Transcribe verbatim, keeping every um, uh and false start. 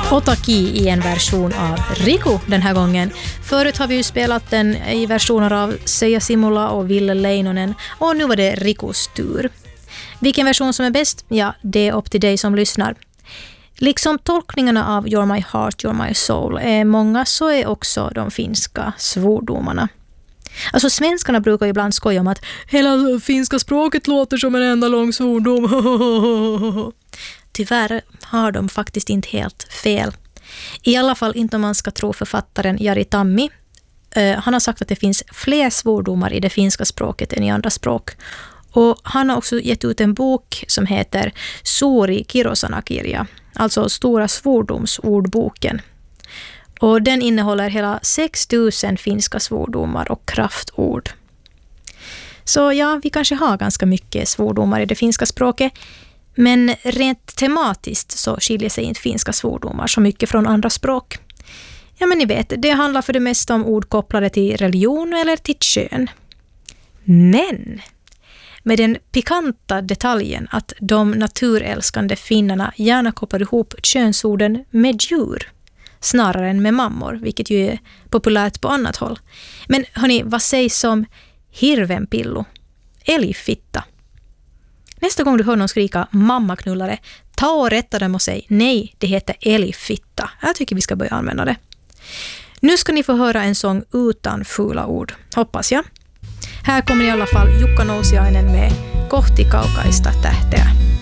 Otaki i en version av Riku den här gången. Förut har vi ju spelat den i versioner av Seija Simula och Ville Leinonen och nu var det Rikus tur. Vilken version som är bäst? Ja, det är upp till dig som lyssnar. Liksom tolkningarna av You're My Heart, You're My Soul är många, så är också de finska svordomarna. Alltså svenskarna brukar ju ibland skoja om att hela finska språket låter som en enda lång svordom. Tyvärr har de faktiskt inte helt fel. I alla fall inte om man ska tro författaren Jari Tammi. Uh, han har sagt att det finns fler svordomar i det finska språket än i andra språk. Och han har också gett ut en bok som heter Suuri Kirosanakirja, alltså Stora svordomsordboken. Och den innehåller hela sex tusen finska svordomar och kraftord. Så ja, vi kanske har ganska mycket svordomar i det finska språket. Men rent tematiskt så skiljer sig inte finska svordomar så mycket från andra språk. Ja, men ni vet, det handlar för det mesta om ord kopplade till religion eller till kön. Men med den pikanta detaljen att de naturälskande finnarna gärna kopplar ihop könsorden med djur snarare än med mammor, vilket ju är populärt på annat håll. Men hörni, vad sägs om hirvenpillo? Älgfitta? Nästa gång du hör någon skrika mammaknullare, ta och rätta dem och säg nej, det heter älgfitta. Jag tycker vi ska börja använda det. Nu ska ni få höra en sång utan fula ord, hoppas jag. Här kommer i alla fall Jukka Nousiainen med Kohti kaukaista tähteä.